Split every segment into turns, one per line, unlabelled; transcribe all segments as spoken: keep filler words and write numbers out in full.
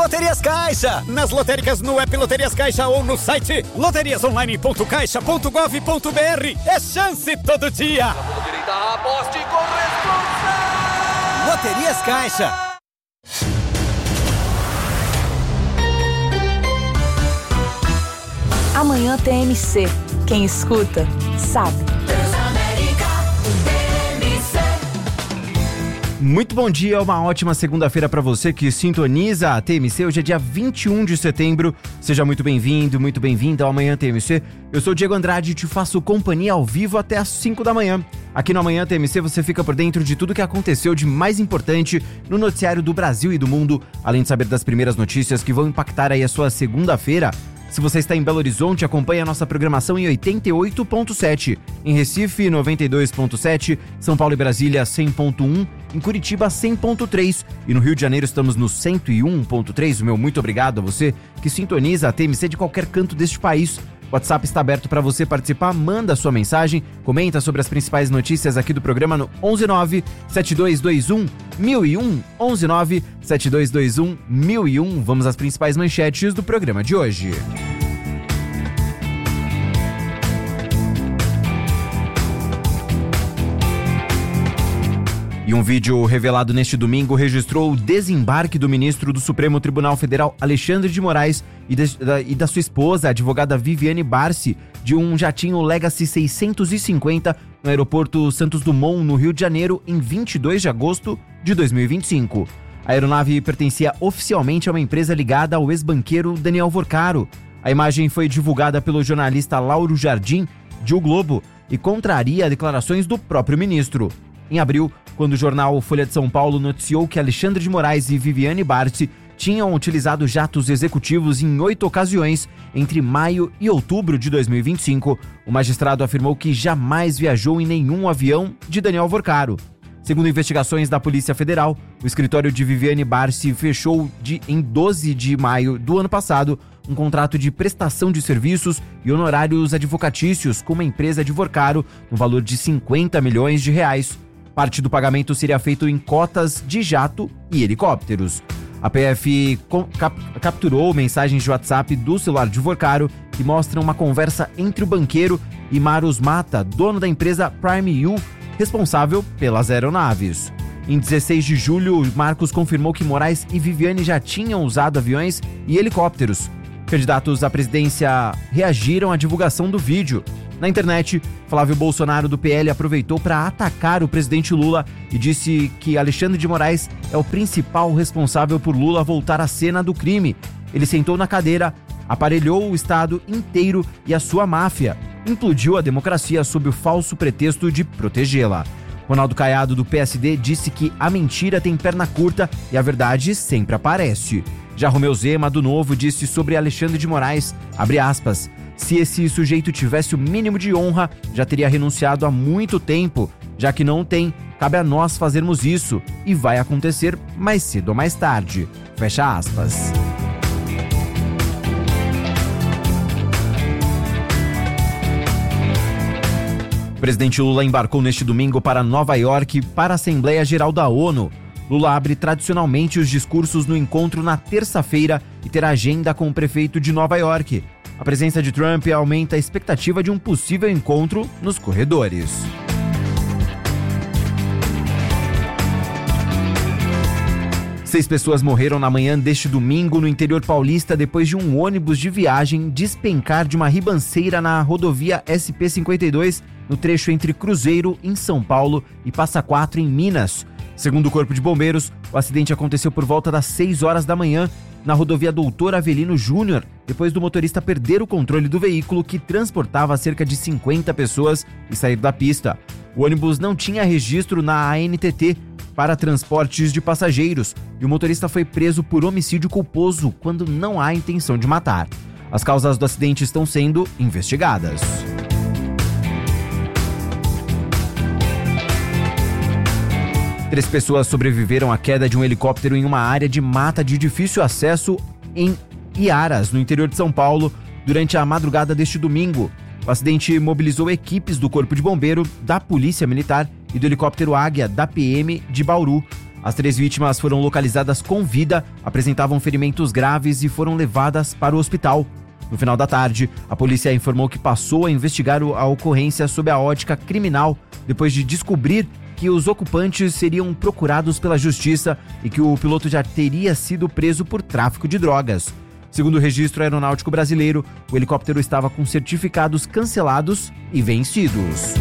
Loterias Caixa. Nas lotéricas no app Loterias Caixa ou no site loterias online ponto caixa ponto gov ponto br. É chance todo dia.
Aposte com responsabilidade.
Loterias Caixa.
Amanhã T M C. Quem escuta, sabe.
Muito bom dia, uma ótima segunda-feira para você que sintoniza a T M C. Hoje é dia vinte e um de setembro. Seja muito bem-vindo, muito bem-vinda ao Amanhã T M C. Eu sou o Diego Andrade e te faço companhia ao vivo até às cinco da manhã. Aqui no Amanhã T M C você fica por dentro de tudo que aconteceu de mais importante no noticiário do Brasil e do mundo, além de saber das primeiras notícias que vão impactar aí a sua segunda-feira. Se você está em Belo Horizonte, acompanhe a nossa programação em oitenta e oito ponto sete. Em Recife, noventa e dois ponto sete. São Paulo e Brasília, cem ponto um. Em Curitiba, cem ponto três. E no Rio de Janeiro estamos no cento e um ponto três. O meu muito obrigado a você que sintoniza a T M C de qualquer canto deste país. O WhatsApp está aberto para você participar, manda sua mensagem, comenta sobre as principais notícias aqui do programa no onze nove sete dois dois um mil e um, onze nove sete dois dois um mil e um. Vamos às principais manchetes do programa de hoje. E um vídeo revelado neste domingo registrou o desembarque do ministro do Supremo Tribunal Federal, Alexandre de Moraes, e, de, da, e da sua esposa, a advogada Viviane Barsi, de um jatinho Legacy seiscentos e cinquenta no aeroporto Santos Dumont, no Rio de Janeiro, em vinte e dois de agosto de dois mil e vinte e cinco. A aeronave pertencia oficialmente a uma empresa ligada ao ex-banqueiro Daniel Vorcaro. A imagem foi divulgada pelo jornalista Lauro Jardim, de O Globo, e contraria declarações do próprio ministro. Em abril, quando o jornal Folha de São Paulo noticiou que Alexandre de Moraes e Viviane Barsi tinham utilizado jatos executivos em oito ocasiões entre maio e outubro de dois mil e vinte e cinco, o magistrado afirmou que jamais viajou em nenhum avião de Daniel Vorcaro. Segundo investigações da Polícia Federal, o escritório de Viviane Barsi fechou de, em doze de maio do ano passado um contrato de prestação de serviços e honorários advocatícios com uma empresa de Vorcaro no valor de cinquenta milhões de reais. Parte do pagamento seria feito em cotas de jato e helicópteros. A P F cap- capturou mensagens de WhatsApp do celular de Vorcaro que mostram uma conversa entre o banqueiro e Maros Mata, dono da empresa Prime U, responsável pelas aeronaves. Em dezesseis de julho, Marcos confirmou que Moraes e Viviane já tinham usado aviões e helicópteros. Candidatos à presidência reagiram à divulgação do vídeo. Na internet, Flávio Bolsonaro do P L aproveitou para atacar o presidente Lula e disse que Alexandre de Moraes é o principal responsável por Lula voltar à cena do crime. Ele sentou na cadeira, aparelhou o Estado inteiro e a sua máfia, implodiu a democracia sob o falso pretexto de protegê-la. Ronaldo Caiado, do P S D, disse que a mentira tem perna curta e a verdade sempre aparece. Já Romeu Zema, do Novo, disse sobre Alexandre de Moraes, abre aspas, se esse sujeito tivesse o mínimo de honra, já teria renunciado há muito tempo, já que não tem, cabe a nós fazermos isso, e vai acontecer mais cedo ou mais tarde. Fecha aspas. O presidente Lula embarcou neste domingo para Nova York para a Assembleia Geral da ONU. Lula abre tradicionalmente os discursos no encontro na terça-feira e terá agenda com o prefeito de Nova York. A presença de Trump aumenta a expectativa de um possível encontro nos corredores. Seis pessoas morreram na manhã deste domingo no interior paulista depois de um ônibus de viagem despencar de uma ribanceira na rodovia S P cinquenta e dois, no trecho entre Cruzeiro, em São Paulo, e Passa Quatro, em Minas. Segundo o Corpo de Bombeiros, o acidente aconteceu por volta das seis horas da manhã, na rodovia Doutor Avelino Júnior, depois do motorista perder o controle do veículo que transportava cerca de cinquenta pessoas e sair da pista. O ônibus não tinha registro na A N T T para transportes de passageiros e o motorista foi preso por homicídio culposo quando não há intenção de matar. As causas do acidente estão sendo investigadas. Três pessoas sobreviveram à queda de um helicóptero em uma área de mata de difícil acesso em Iaras, no interior de São Paulo, durante a madrugada deste domingo. O acidente mobilizou equipes do Corpo de Bombeiro, da Polícia Militar e do helicóptero Águia, da P M de Bauru. As três vítimas foram localizadas com vida, apresentavam ferimentos graves e foram levadas para o hospital. No final da tarde, a polícia informou que passou a investigar a ocorrência sob a ótica criminal, depois de descobrir que os ocupantes seriam procurados pela justiça e que o piloto já teria sido preso por tráfico de drogas. Segundo o registro aeronáutico brasileiro, o helicóptero estava com certificados cancelados e vencidos.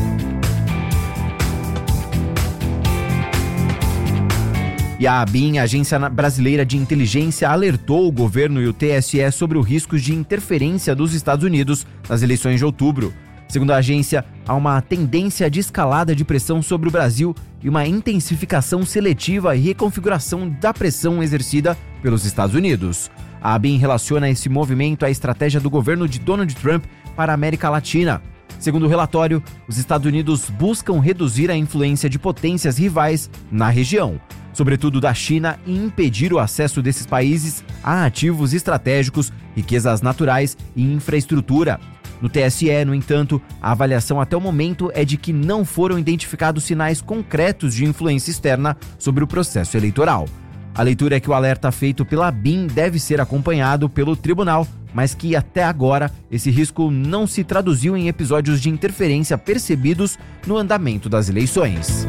E a ABIN, a Agência Brasileira de Inteligência, alertou o governo e o T S E sobre os riscos de interferência dos Estados Unidos nas eleições de outubro. Segundo a agência, há uma tendência de escalada de pressão sobre o Brasil e uma intensificação seletiva e reconfiguração da pressão exercida pelos Estados Unidos. A ABIN relaciona esse movimento à estratégia do governo de Donald Trump para a América Latina. Segundo o relatório, os Estados Unidos buscam reduzir a influência de potências rivais na região, sobretudo da China, e impedir o acesso desses países a ativos estratégicos, riquezas naturais e infraestrutura. No T S E, no entanto, a avaliação até o momento é de que não foram identificados sinais concretos de influência externa sobre o processo eleitoral. A leitura é que o alerta feito pela ABIN deve ser acompanhado pelo tribunal, mas que até agora esse risco não se traduziu em episódios de interferência percebidos no andamento das eleições.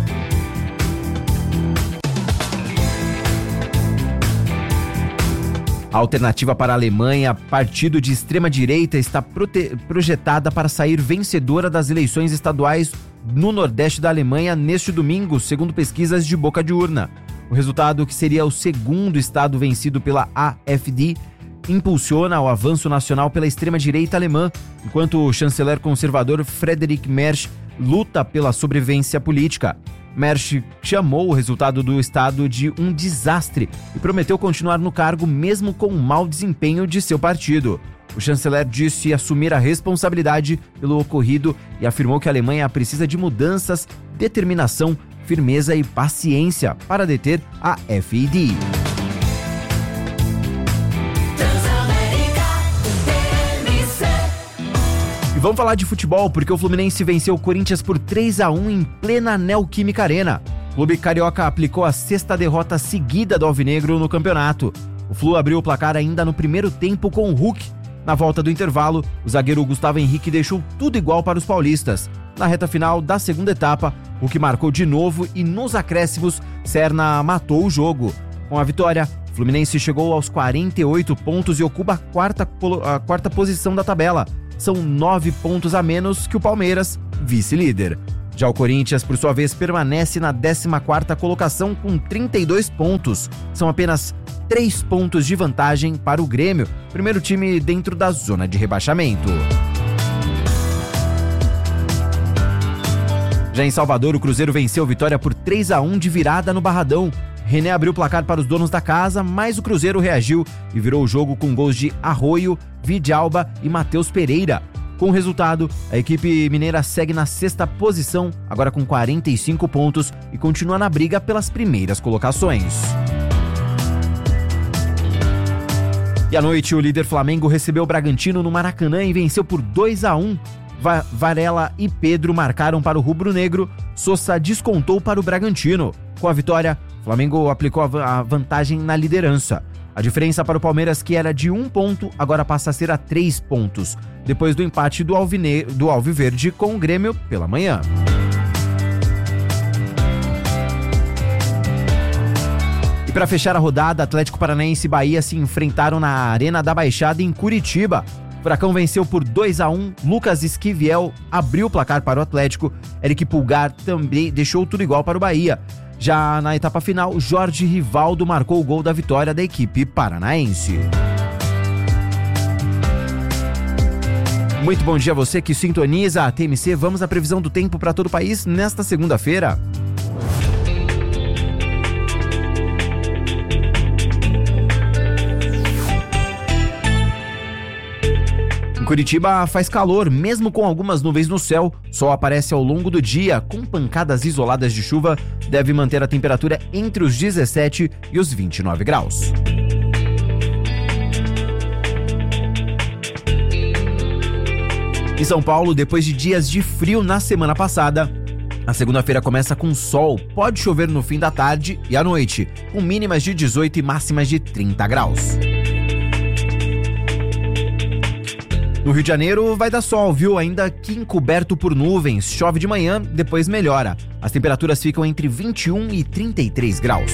A alternativa para a Alemanha, partido de extrema-direita, está prote- projetada para sair vencedora das eleições estaduais no Nordeste da Alemanha neste domingo, segundo pesquisas de boca de urna. O resultado, que seria o segundo estado vencido pela A F D, impulsiona o avanço nacional pela extrema-direita alemã, enquanto o chanceler conservador Friedrich Merz luta pela sobrevivência política. Merz chamou o resultado do estado de um desastre e prometeu continuar no cargo mesmo com o mau desempenho de seu partido. O chanceler disse assumir a responsabilidade pelo ocorrido e afirmou que a Alemanha precisa de mudanças, determinação, firmeza e paciência para deter a F I D. E vamos falar de futebol, porque o Fluminense venceu o Corinthians por três a um em plena Neoquímica Arena. O clube carioca aplicou a sexta derrota seguida do Alvinegro no campeonato. O Flu abriu o placar ainda no primeiro tempo com o Hulk. Na volta do intervalo, o zagueiro Gustavo Henrique deixou tudo igual para os paulistas. Na reta final da segunda etapa, o Hulk marcou de novo e nos acréscimos, Serna matou o jogo. Com a vitória, o Fluminense chegou aos quarenta e oito pontos e ocupa a quarta, a quarta posição da tabela. São nove pontos a menos que o Palmeiras, vice-líder. Já o Corinthians, por sua vez, permanece na décima quarta colocação com trinta e dois pontos. São apenas três pontos de vantagem para o Grêmio, primeiro time dentro da zona de rebaixamento. Já em Salvador, o Cruzeiro venceu Vitória por três a um de virada no Barradão. René abriu o placar para os donos da casa, mas o Cruzeiro reagiu e virou o jogo com gols de Arroio, Vidalba e Matheus Pereira. Com o resultado, a equipe mineira segue na sexta posição, agora com quarenta e cinco pontos, e continua na briga pelas primeiras colocações. E à noite, o líder Flamengo recebeu o Bragantino no Maracanã e venceu por dois a um. Va- Varela e Pedro marcaram para o rubro-negro, Sosa descontou para o Bragantino. Com a vitória, o Flamengo aplicou a vantagem na liderança. A diferença para o Palmeiras, que era de um ponto, agora passa a ser a três pontos, depois do empate do, Alvine... do Alviverde com o Grêmio pela manhã. E para fechar a rodada, Atlético Paranaense e Bahia se enfrentaram na Arena da Baixada em Curitiba. O Furacão venceu por dois a um, Lucas Esquivel abriu o placar para o Atlético, Eric Pulgar também deixou tudo igual para o Bahia. Já na etapa final, Jorge Rivaldo marcou o gol da vitória da equipe paranaense. Muito bom dia a você que sintoniza a T M C. Vamos à previsão do tempo para todo o país nesta segunda-feira. Curitiba faz calor, mesmo com algumas nuvens no céu. Sol aparece ao longo do dia, com pancadas isoladas de chuva. Deve manter a temperatura entre os dezessete e os vinte e nove graus. Em São Paulo, depois de dias de frio na semana passada, A segunda-feira começa com sol, pode chover no fim da tarde e à noite, com mínimas de dezoito e máximas de trinta graus. No Rio de Janeiro vai dar sol, viu? Ainda que encoberto por nuvens, chove de manhã, depois melhora. As temperaturas ficam entre vinte e um e trinta e três graus.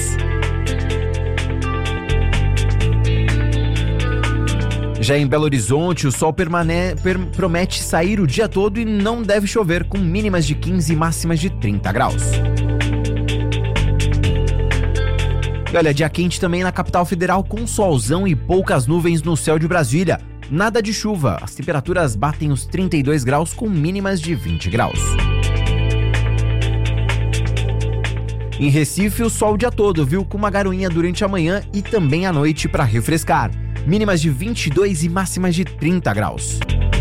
Já em Belo Horizonte, o sol permane... per... promete sair o dia todo e não deve chover, com mínimas de quinze e máximas de trinta graus. E olha, dia quente também na capital federal, com solzão e poucas nuvens no céu de Brasília. Nada de chuva, as temperaturas batem os trinta e dois graus com mínimas de vinte graus. Em Recife, o sol o dia todo, viu? Com uma garoinha durante a manhã e também à noite para refrescar. Mínimas de vinte e dois e máximas de trinta graus.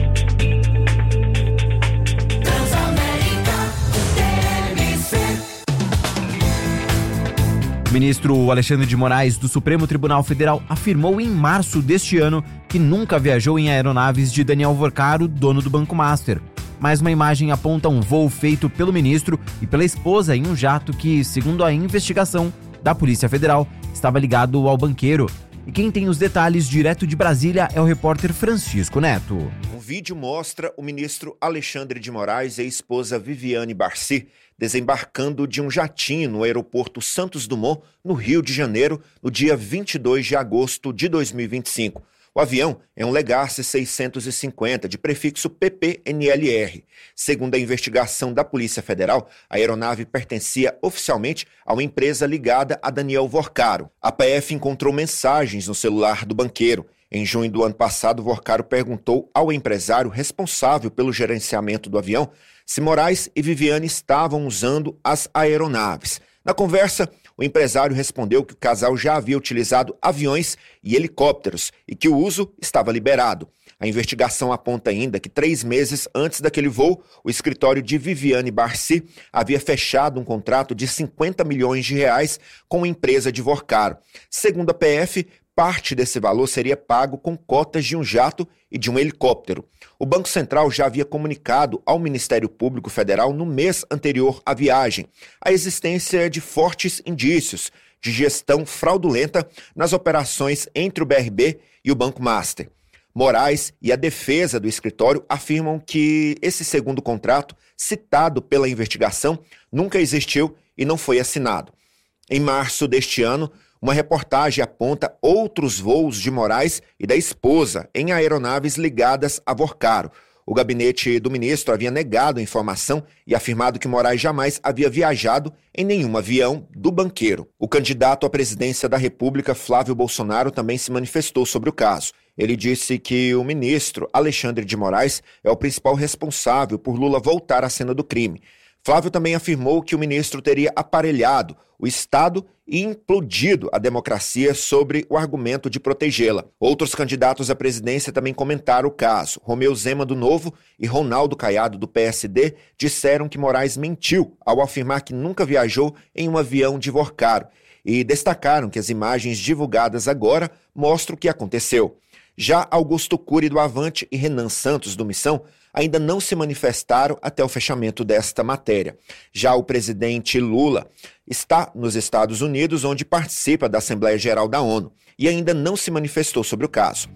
O ministro Alexandre de Moraes, do Supremo Tribunal Federal, afirmou em março deste ano que nunca viajou em aeronaves de Daniel Vorcaro, dono do Banco Master. Mas uma imagem aponta um voo feito pelo ministro e pela esposa em um jato que, segundo a investigação da Polícia Federal, estava ligado ao banqueiro. E quem tem os detalhes direto de Brasília é o repórter Francisco Neto.
Um vídeo mostra o ministro Alexandre de Moraes e a esposa Viviane Barsi desembarcando de um jatinho no aeroporto Santos Dumont, no Rio de Janeiro, no dia vinte e dois de agosto de dois mil e vinte e cinco. O avião é um Legacy seiscentos e cinquenta, de prefixo P P N L R. Segundo a investigação da Polícia Federal, a aeronave pertencia oficialmente a uma empresa ligada a Daniel Vorcaro. A P F encontrou mensagens no celular do banqueiro. Em junho do ano passado, Vorcaro perguntou ao empresário responsável pelo gerenciamento do avião se Moraes e Viviane estavam usando as aeronaves. Na conversa, o empresário respondeu que o casal já havia utilizado aviões e helicópteros e que o uso estava liberado. A investigação aponta ainda que três meses antes daquele voo, o escritório de Viviane Barsi havia fechado um contrato de cinquenta milhões de reais com a empresa de Vorcaro. Segundo a P F, parte desse valor seria pago com cotas de um jato e de um helicóptero. O Banco Central já havia comunicado ao Ministério Público Federal no mês anterior à viagem a existência de fortes indícios de gestão fraudulenta nas operações entre o B R B e o Banco Master. Moraes e a defesa do escritório afirmam que esse segundo contrato, citado pela investigação, nunca existiu e não foi assinado. Em março deste ano, uma reportagem aponta outros voos de Moraes e da esposa em aeronaves ligadas a Vorcaro. O gabinete do ministro havia negado a informação e afirmado que Moraes jamais havia viajado em nenhum avião do banqueiro. O candidato à presidência da República, Flávio Bolsonaro, também se manifestou sobre o caso. Ele disse que o ministro Alexandre de Moraes é o principal responsável por Lula voltar à cena do crime. Flávio também afirmou que o ministro teria aparelhado o Estado e implodido a democracia sobre o argumento de protegê-la. Outros candidatos à presidência também comentaram o caso. Romeu Zema, do Novo, e Ronaldo Caiado, do P S D, disseram que Moraes mentiu ao afirmar que nunca viajou em um avião de Vorcaro e destacaram que as imagens divulgadas agora mostram o que aconteceu. Já Augusto Cury, do Avante, e Renan Santos, do Missão, ainda não se manifestaram até o fechamento desta matéria. Já o presidente Lula está nos Estados Unidos, onde participa da Assembleia Geral da ONU, e ainda não se manifestou sobre o caso.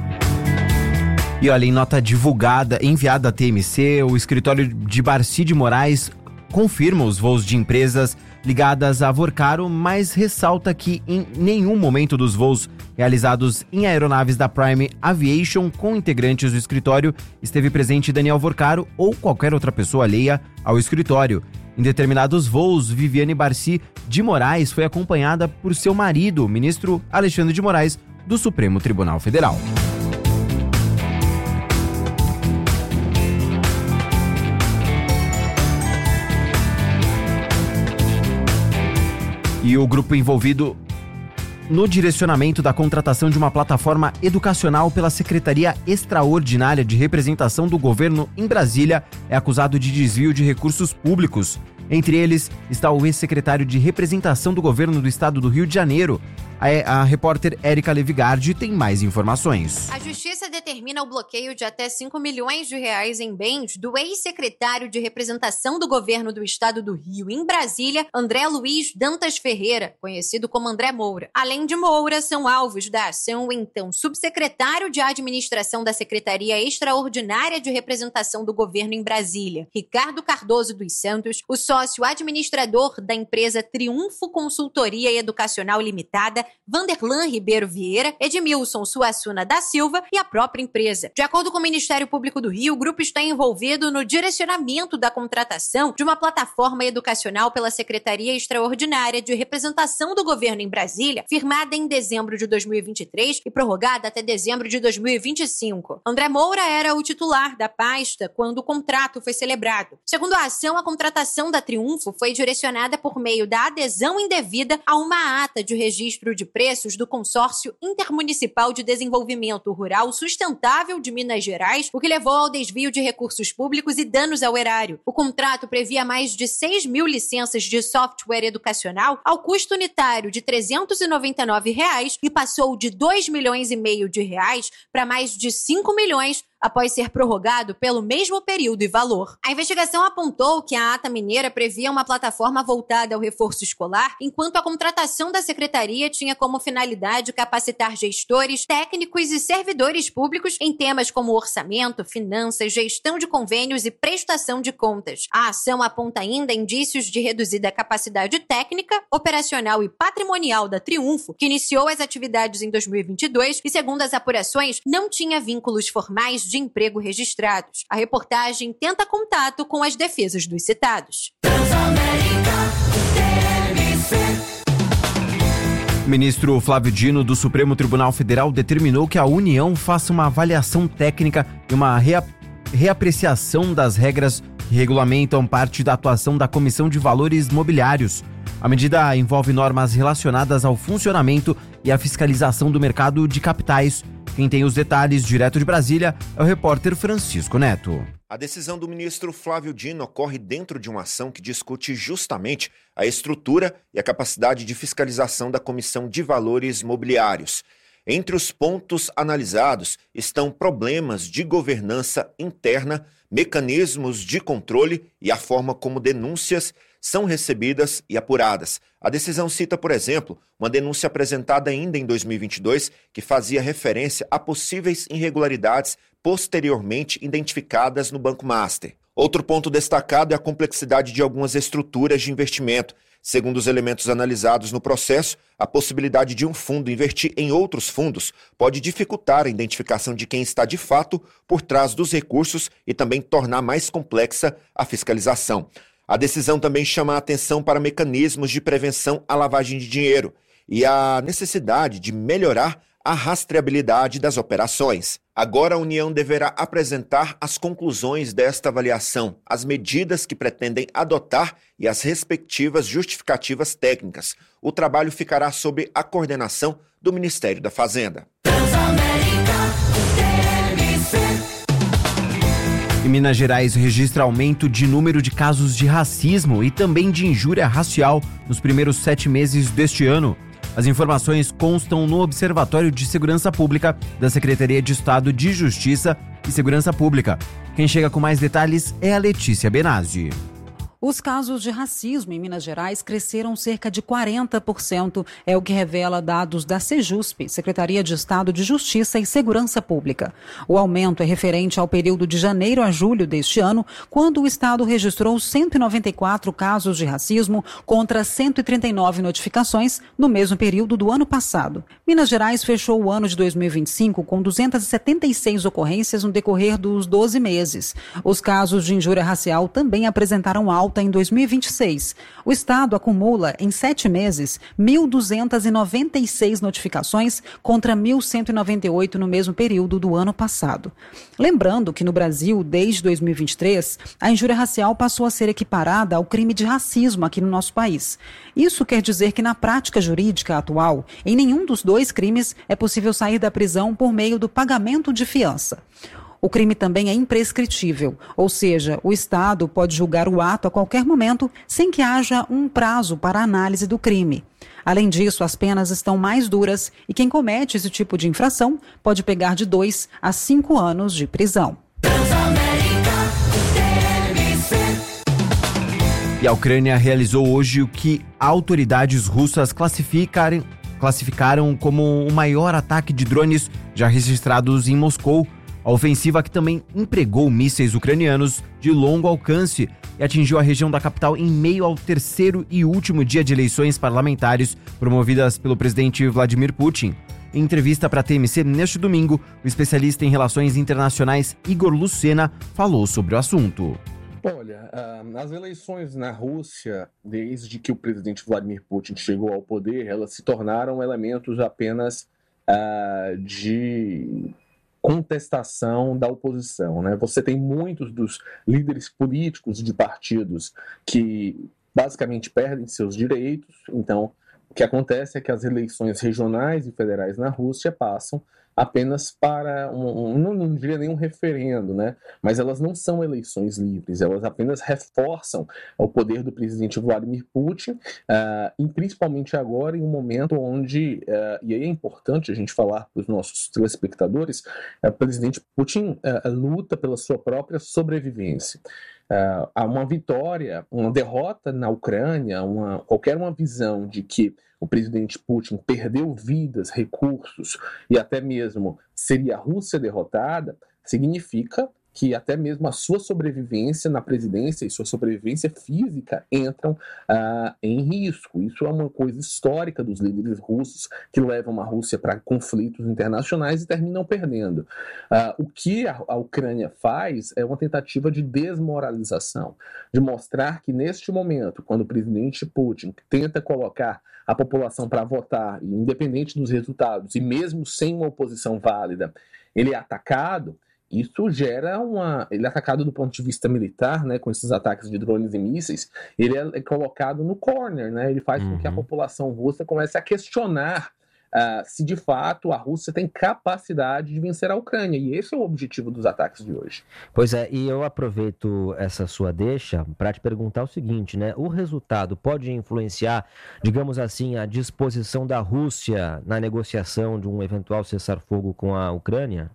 E olha, em nota divulgada, enviada à T M C, o escritório de Barsi de Moraes confirma os voos de empresas ligadas a Vorcaro, mas ressalta que em nenhum momento dos voos realizados em aeronaves da Prime Aviation com integrantes do escritório esteve presente Daniel Vorcaro ou qualquer outra pessoa alheia ao escritório. Em determinados voos, Viviane Barsi de Moraes foi acompanhada por seu marido, o ministro Alexandre de Moraes, do Supremo Tribunal Federal. E o grupo envolvido no direcionamento da contratação de uma plataforma educacional pela Secretaria Extraordinária de Representação do Governo em Brasília é acusado de desvio de recursos públicos. Entre eles está o ex-secretário de Representação do Governo do Estado do Rio de Janeiro. A, a repórter Érica Levigardi tem mais informações.
A Justiça determina o bloqueio de até cinco milhões de reais em bens do ex-secretário de representação do governo do estado do Rio em Brasília, André Luiz Dantas Ferreira, conhecido como André Moura. Além de Moura, são alvos da ação o então subsecretário de administração da Secretaria Extraordinária de Representação do Governo em Brasília, Ricardo Cardoso dos Santos, o sócio administrador da empresa Triunfo Consultoria Educacional Limitada, Vanderlan Ribeiro Vieira, Edmilson Suassuna da Silva e a própria empresa. De acordo com o Ministério Público do Rio, o grupo está envolvido no direcionamento da contratação de uma plataforma educacional pela Secretaria Extraordinária de Representação do Governo em Brasília, firmada em dezembro de dois mil e vinte e três e prorrogada até dezembro de dois mil e vinte e cinco. André Moura era o titular da pasta quando o contrato foi celebrado. Segundo a ação, a contratação da Triunfo foi direcionada por meio da adesão indevida a uma ata de registro de preços do Consórcio Intermunicipal de Desenvolvimento Rural Sustentável de Minas Gerais, o que levou ao desvio de recursos públicos e danos ao erário. O contrato previa mais de seis mil licenças de software educacional ao custo unitário de trezentos e noventa e nove reais e passou de dois milhões e meio de reais para mais de cinco milhões após ser prorrogado pelo mesmo período e valor. A investigação apontou que a ata mineira previa uma plataforma voltada ao reforço escolar, enquanto a contratação da secretaria tinha como finalidade capacitar gestores, técnicos e servidores públicos em temas como orçamento, finanças, gestão de convênios e prestação de contas. A ação aponta ainda indícios de reduzida capacidade técnica, operacional e patrimonial da Triunfo, que iniciou as atividades em dois mil e vinte e dois e, segundo as apurações, não tinha vínculos formais de emprego registrados. A reportagem tenta contato com as defesas dos citados.
O ministro Flávio Dino, do Supremo Tribunal Federal, determinou que a União faça uma avaliação técnica e uma rea- reapreciação das regras que regulamentam parte da atuação da Comissão de Valores Mobiliários. A medida envolve normas relacionadas ao funcionamento e à fiscalização do mercado de capitais. Quem tem os detalhes direto de Brasília é o repórter Francisco Neto.
A decisão do ministro Flávio Dino ocorre dentro de uma ação que discute justamente a estrutura e a capacidade de fiscalização da Comissão de Valores Mobiliários. Entre os pontos analisados estão problemas de governança interna, mecanismos de controle e a forma como denúncias são recebidas e apuradas. A decisão cita, por exemplo, uma denúncia apresentada ainda em dois mil e vinte e dois que fazia referência a possíveis irregularidades posteriormente identificadas no Banco Master. Outro ponto destacado é a complexidade de algumas estruturas de investimento. Segundo os elementos analisados no processo, a possibilidade de um fundo investir em outros fundos pode dificultar a identificação de quem está de fato por trás dos recursos e também tornar mais complexa a fiscalização. A decisão também chama a atenção para mecanismos de prevenção à lavagem de dinheiro e a necessidade de melhorar a rastreabilidade das operações. Agora a União deverá apresentar as conclusões desta avaliação, as medidas que pretendem adotar e as respectivas justificativas técnicas. O trabalho ficará sob a coordenação do Ministério da Fazenda.
E Minas Gerais registra aumento de número de casos de racismo e também de injúria racial nos primeiros sete meses deste ano. As informações constam no Observatório de Segurança Pública da Secretaria de Estado de Justiça e Segurança Pública. Quem chega com mais detalhes é a Letícia Benazzi.
Os casos de racismo em Minas Gerais cresceram cerca de quarenta por cento, é o que revela dados da Sejusp, Secretaria de Estado de Justiça e Segurança Pública. O aumento é referente ao período de janeiro a julho deste ano, quando o Estado registrou cento e noventa e quatro casos de racismo contra cento e trinta e nove notificações no mesmo período do ano passado. Minas Gerais fechou o ano de dois mil e vinte e cinco com duzentas e setenta e seis ocorrências no decorrer dos doze meses. Os casos de injúria racial também apresentaram alta em dois mil e vinte e seis. O Estado acumula, em sete meses, mil duzentas e noventa e seis notificações contra mil cento e noventa e oito no mesmo período do ano passado. Lembrando que no Brasil, desde dois mil e vinte e três, a injúria racial passou a ser equiparada ao crime de racismo aqui no nosso país. Isso quer dizer que na prática jurídica atual, em nenhum dos dois crimes é possível sair da prisão por meio do pagamento de fiança. O crime também é imprescritível, ou seja, o Estado pode julgar o ato a qualquer momento sem que haja um prazo para a análise do crime. Além disso, as penas estão mais duras e quem comete esse tipo de infração pode pegar de dois a cinco anos de prisão.
E a Ucrânia realizou hoje o que autoridades russas classificaram, classificaram como o maior ataque de drones já registrados em Moscou. A ofensiva que também empregou mísseis ucranianos de longo alcance e atingiu a região da capital em meio ao terceiro e último dia de eleições parlamentares promovidas pelo presidente Vladimir Putin. Em entrevista para a T M C neste domingo, o especialista em relações internacionais Igor Lucena falou sobre o assunto.
Olha, as eleições na Rússia, desde que o presidente Vladimir Putin chegou ao poder, elas se tornaram elementos apenas uh, de contestação da oposição, né? Você tem muitos dos líderes políticos de partidos que basicamente perdem seus direitos. Então, o que acontece é que as eleições regionais e federais na Rússia passam apenas para, um, um, não, não diria nem um referendo, né? Mas elas não são eleições livres, elas apenas reforçam o poder do presidente Vladimir Putin, uh, e principalmente agora em um momento onde, uh, e aí é importante a gente falar para os nossos telespectadores, uh, o presidente Putin uh, luta pela sua própria sobrevivência. Uh, há uma vitória, uma derrota na Ucrânia, uma, qualquer uma visão de que o presidente Putin perdeu vidas, recursos e até mesmo seria a Rússia derrotada, significa que até mesmo a sua sobrevivência na presidência e sua sobrevivência física entram uh, em risco. Isso é uma coisa histórica dos líderes russos que levam a Rússia para conflitos internacionais e terminam perdendo. Uh, o que a, a Ucrânia faz é uma tentativa de desmoralização, de mostrar que neste momento, quando o presidente Putin tenta colocar a população para votar, independente dos resultados, e mesmo sem uma oposição válida, ele é atacado. Isso gera uma... Ele é atacado do ponto de vista militar, né, com esses ataques de drones e mísseis, ele é colocado no corner, né, ele faz uhum. com que a população russa comece a questionar uh, se de fato a Rússia tem capacidade de vencer a Ucrânia, e esse é o objetivo dos ataques de hoje.
Pois é, e eu aproveito essa sua deixa para te perguntar o seguinte, né, o resultado pode influenciar, digamos assim, a disposição da Rússia na negociação de um eventual cessar-fogo com a Ucrânia?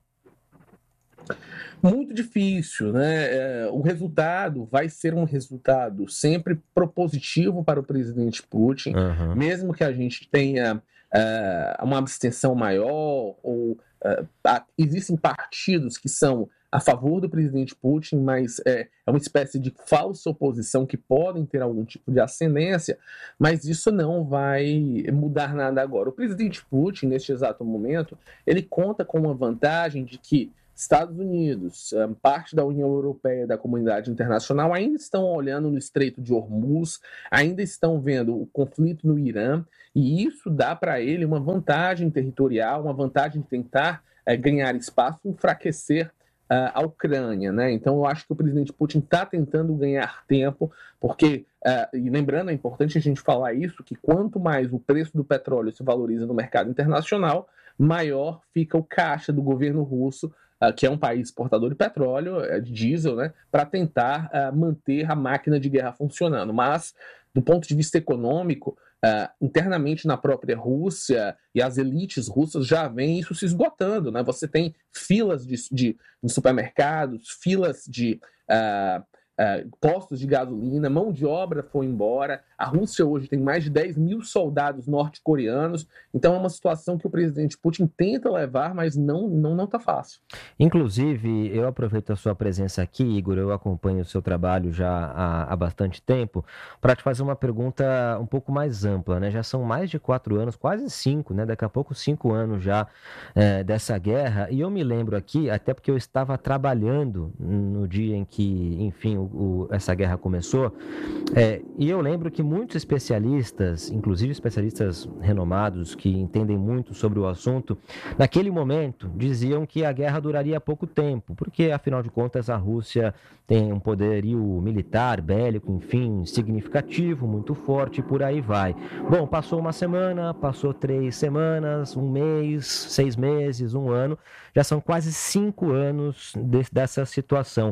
Muito difícil, né? O resultado vai ser um resultado sempre propositivo para o presidente Putin, uhum. mesmo que a gente tenha uh, uma abstenção maior, ou uh, existem partidos que são a favor do presidente Putin, mas é, é uma espécie de falsa oposição que podem ter algum tipo de ascendência, mas isso não vai mudar nada agora. O presidente Putin, neste exato momento, ele conta com uma vantagem de que Estados Unidos, parte da União Europeia, da comunidade internacional, ainda estão olhando no Estreito de Hormuz, ainda estão vendo o conflito no Irã, e isso dá para ele uma vantagem territorial, uma vantagem de tentar é, ganhar espaço, enfraquecer uh, a Ucrânia, né? Então eu acho que o presidente Putin está tentando ganhar tempo, porque, uh, e lembrando, é importante a gente falar isso, que quanto mais o preço do petróleo se valoriza no mercado internacional, maior fica o caixa do governo russo, Uh, que é um país exportador de petróleo, uh, de diesel, né, para tentar uh, manter a máquina de guerra funcionando. Mas, do ponto de vista econômico, uh, internamente na própria Rússia, e as elites russas já veem isso se esgotando, né? Você tem filas de, de, de supermercados, filas de uh, uh, postos de gasolina, mão de obra foi embora. A Rússia hoje tem mais de dez mil soldados norte-coreanos, então é uma situação que o presidente Putin tenta levar, mas não não não tá fácil.
Inclusive, eu aproveito a sua presença aqui, Igor, eu acompanho o seu trabalho já há, há bastante tempo, para te fazer uma pergunta um pouco mais ampla, né? Já são mais de quatro anos, quase cinco, né? Daqui a pouco cinco anos já é, dessa guerra, e eu me lembro aqui, até porque eu estava trabalhando no dia em que, enfim, o, o, essa guerra começou, é, e eu lembro que muitos especialistas, inclusive especialistas renomados que entendem muito sobre o assunto, naquele momento diziam que a guerra duraria pouco tempo, porque afinal de contas a Rússia tem um poderio militar, bélico, enfim, significativo, muito forte, e por aí vai. Bom, passou uma semana, passou três semanas, um mês, seis meses, um ano, já são quase cinco anos de, dessa situação.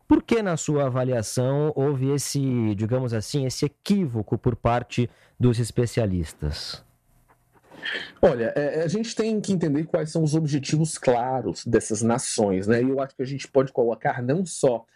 Por que, na sua avaliação, houve esse, digamos assim, esse equívoco por parte dos especialistas?
Olha, é, a gente tem que entender quais são os objetivos claros dessas nações, né? E eu acho que a gente pode colocar não só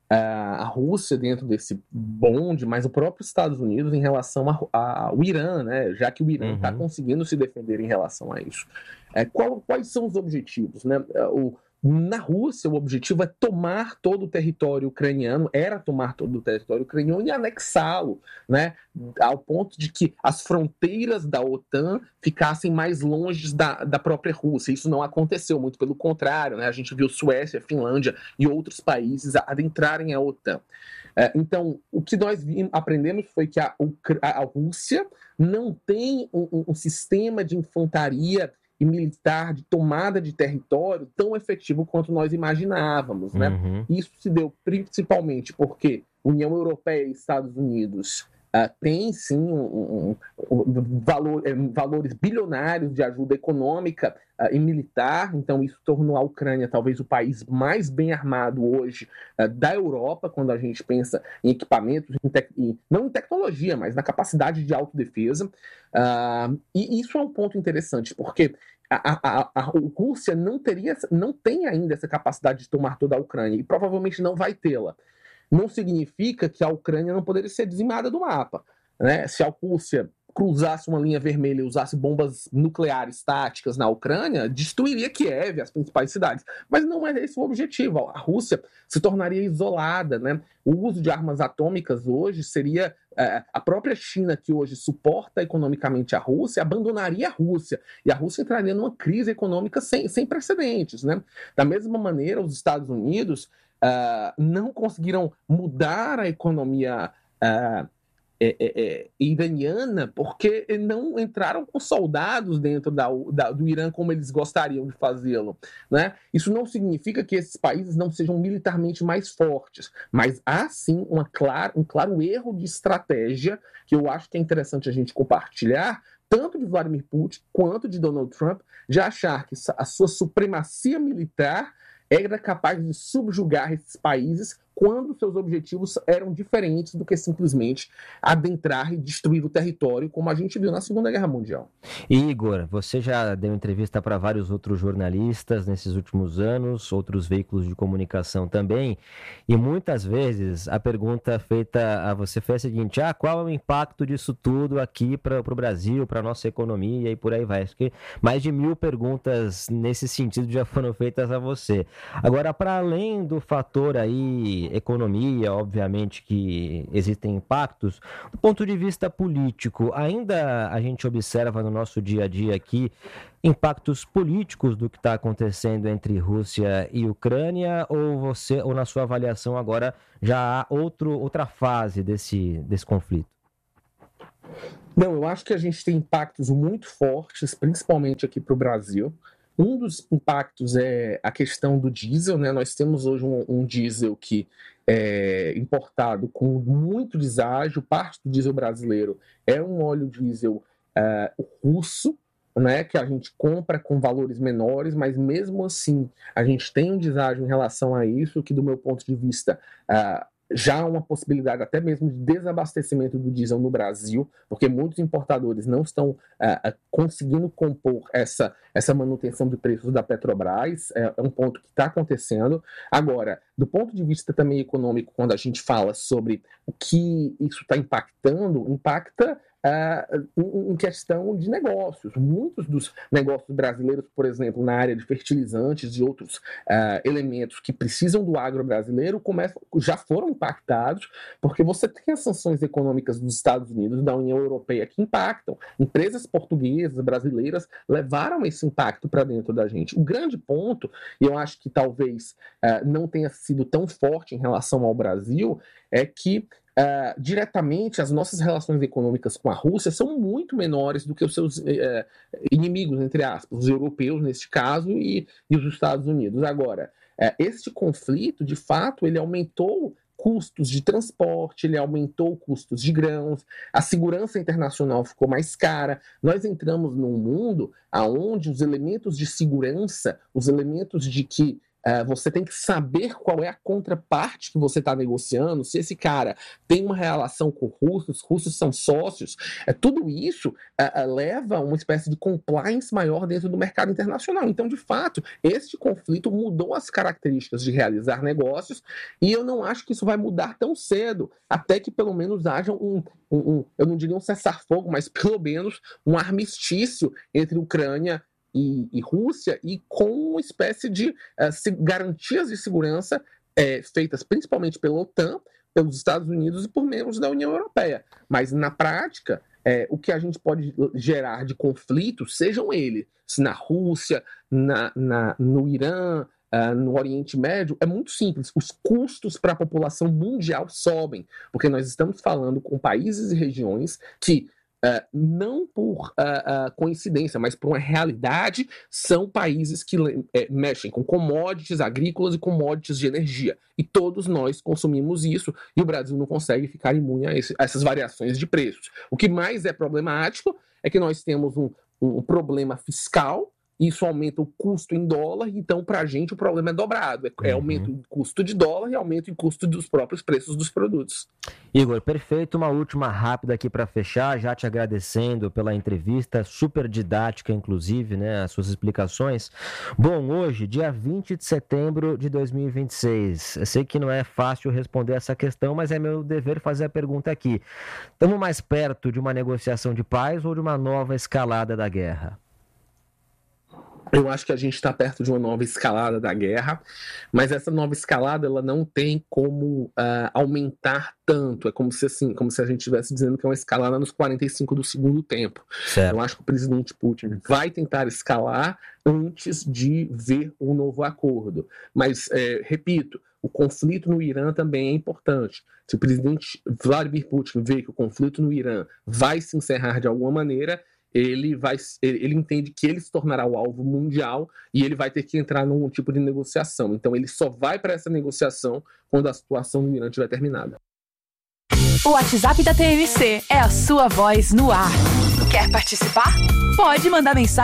a Rússia dentro desse bonde, mas o próprio Estados Unidos em relação a, a, ao Irã, né? Já que o Irã está uhum. conseguindo se defender em relação a isso. É, qual, quais são os objetivos, né? O, na Rússia, o objetivo é tomar todo o território ucraniano, era tomar todo o território ucraniano e anexá-lo, né? Ao ponto de que as fronteiras da OTAN ficassem mais longe da, da própria Rússia. Isso não aconteceu, muito pelo contrário, né? A gente viu Suécia, Finlândia e outros países adentrarem a OTAN. É, então, o que nós vimos, aprendemos foi que a, a, a Rússia não tem um, um sistema de infantaria e militar de tomada de território tão efetivo quanto nós imaginávamos, né? Uhum. Isso se deu principalmente porque União Europeia e Estados Unidos uh, têm, sim, um, um, um, valor, um, valores bilionários de ajuda econômica uh, e militar, então isso tornou a Ucrânia talvez o país mais bem armado hoje uh, da Europa, quando a gente pensa em equipamentos, em tec- em, não em tecnologia, mas na capacidade de autodefesa. Uh, e isso é um ponto interessante, porque a, a, a, a Rússia não, teria, não tem ainda essa capacidade de tomar toda a Ucrânia, e provavelmente não vai tê-la. Não significa que a Ucrânia não poderia ser dizimada do mapa, né? Se a Rússia cruzasse uma linha vermelha e usasse bombas nucleares táticas na Ucrânia, destruiria Kiev, as principais cidades. Mas não é esse o objetivo. A Rússia se tornaria isolada, né? O uso de armas atômicas hoje seria... É, a própria China, que hoje suporta economicamente a Rússia, abandonaria a Rússia. E a Rússia entraria numa crise econômica sem, sem precedentes, né? Da mesma maneira, os Estados Unidos uh, não conseguiram mudar a economia uh, É, é, é, iraniana, porque não entraram com soldados dentro da, da, do Irã como eles gostariam de fazê-lo, né? Isso não significa que esses países não sejam militarmente mais fortes, mas há sim uma clara, um claro erro de estratégia que eu acho que é interessante a gente compartilhar, tanto de Vladimir Putin quanto de Donald Trump, de achar que a sua supremacia militar era capaz de subjugar esses países quando seus objetivos eram diferentes do que simplesmente adentrar e destruir o território, como a gente viu na Segunda Guerra Mundial.
Igor, você já deu entrevista para vários outros jornalistas nesses últimos anos, outros veículos de comunicação também, e muitas vezes a pergunta feita a você foi a seguinte: ah, qual é o impacto disso tudo aqui para o Brasil, para a nossa economia e por aí vai? Acho que mais de mil perguntas nesse sentido já foram feitas a você. Agora, para além do fator aí economia, obviamente que existem impactos, do ponto de vista político, ainda a gente observa no nosso dia a dia aqui impactos políticos do que está acontecendo entre Rússia e Ucrânia, ou você, ou na sua avaliação agora já há outro, outra fase desse, desse conflito?
Não, eu acho que a gente tem impactos muito fortes, principalmente aqui para o Brasil. Um dos impactos é a questão do diesel, né? Nós temos hoje um, um diesel que é importado com muito deságio. Parte do diesel brasileiro é um óleo diesel uh, russo, né? Que a gente compra com valores menores, mas mesmo assim a gente tem um deságio em relação a isso, que do meu ponto de vista... Uh, já há uma possibilidade até mesmo de desabastecimento do diesel no Brasil, porque muitos importadores não estão uh, conseguindo compor essa, essa manutenção de preços da Petrobras. É, é um ponto que está acontecendo. Agora, do ponto de vista também econômico, quando a gente fala sobre o que isso está impactando, impacta Uh, em questão de negócios. Muitos dos negócios brasileiros, por exemplo, na área de fertilizantes e outros uh, elementos que precisam do agro brasileiro, começam, já foram impactados, porque você tem as sanções econômicas dos Estados Unidos, da União Europeia, que impactam. Empresas portuguesas, brasileiras, levaram esse impacto para dentro da gente. O grande ponto, e eu acho que talvez uh, não tenha sido tão forte em relação ao Brasil, é que Uh, diretamente as nossas relações econômicas com a Rússia são muito menores do que os seus uh, inimigos, entre aspas, os europeus neste caso e, e os Estados Unidos. Agora, uh, este conflito, de fato, ele aumentou custos de transporte, ele aumentou custos de grãos, a segurança internacional ficou mais cara. Nós entramos num mundo onde os elementos de segurança, os elementos de que Uh, você tem que saber qual é a contraparte que você está negociando, se esse cara tem uma relação com russos, russos são sócios. Uh, tudo isso uh, uh, leva a uma espécie de compliance maior dentro do mercado internacional. Então, de fato, este conflito mudou as características de realizar negócios e eu não acho que isso vai mudar tão cedo, até que pelo menos haja um, um, um eu não diria um cessar-fogo, mas pelo menos um armistício entre Ucrânia e, e Rússia, e com uma espécie de uh, se, garantias de segurança uh, feitas principalmente pela OTAN, pelos Estados Unidos e por membros da União Europeia. Mas, na prática, uh, o que a gente pode gerar de conflitos, sejam eles na Rússia, na, na, no Irã, Uh, no Oriente Médio, é muito simples. Os custos para a população mundial sobem, porque nós estamos falando com países e regiões que, uh, não por uh, uh, coincidência, mas por uma realidade, são países que uh, mexem com commodities agrícolas e commodities de energia. E todos nós consumimos isso, e o Brasil não consegue ficar imune a, esse, a essas variações de preços. O que mais é problemático é que nós temos um, um problema fiscal. Isso aumenta o custo em dólar, então para a gente o problema é dobrado. É, é aumento em custo de dólar e aumento em custo dos próprios preços dos produtos.
Igor, perfeito. Uma última rápida aqui para fechar, já te agradecendo pela entrevista, super didática inclusive, né, as suas explicações. Bom, hoje, dia vinte de setembro de dois mil e vinte e seis, eu sei que não é fácil responder essa questão, mas é meu dever fazer a pergunta aqui. Estamos mais perto de uma negociação de paz ou de uma nova escalada da guerra?
Eu acho que a gente está perto de uma nova escalada da guerra, mas essa nova escalada ela não tem como uh, aumentar tanto. É como se, assim, como se a gente estivesse dizendo que é uma escalada nos quarenta e cinco do segundo tempo. Certo. Eu acho que o presidente Putin vai tentar escalar antes de ver um novo acordo. Mas, é, repito, o conflito no Irã também é importante. Se o presidente Vladimir Putin vê que o conflito no Irã vai se encerrar de alguma maneira, Ele, vai, ele entende que ele se tornará o alvo mundial e ele vai ter que entrar num tipo de negociação. Então ele só vai para essa negociação quando a situação no Irã estiver terminada.
O WhatsApp da T M C é a sua voz no ar. Quer participar? Pode mandar mensagem